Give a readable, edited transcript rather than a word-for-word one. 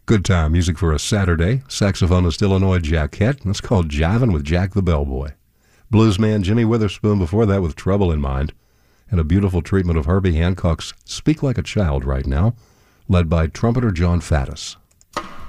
Good time music for a Saturday. Saxophonist Illinois Jackette. That's called Jivin' with Jack the Bellboy. Bluesman Jimmy Witherspoon before that with Trouble in Mind. And a beautiful treatment of Herbie Hancock's Speak Like a Child right now, led by trumpeter John Faddis.